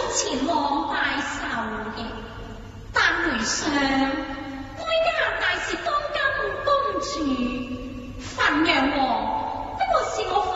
前往拜寿嘅，但回想该家大是当今公主，汾阳王不过是我